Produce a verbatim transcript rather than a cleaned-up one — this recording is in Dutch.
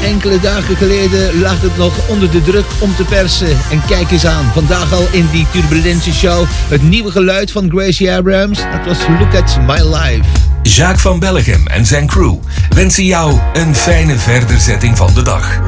enkele dagen geleden lag het nog onder de druk om te persen. En kijk eens aan, vandaag al in die Turbulentie Show. Het nieuwe geluid van Gracie Abrams, dat was Look at My Life. Jacques van Bellegem en zijn crew wensen jou een fijne verderzetting van de dag.